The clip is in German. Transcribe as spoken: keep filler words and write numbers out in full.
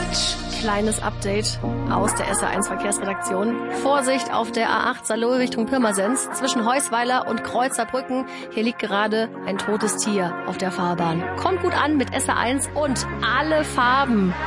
Kleines Update aus der S R eins Verkehrsredaktion. Vorsicht auf der A acht Saarlouis Richtung Pirmasens zwischen Heusweiler und Kreuzerbrücken. Hier liegt gerade ein totes Tier auf der Fahrbahn. Kommt gut an mit S R eins und alle Farben.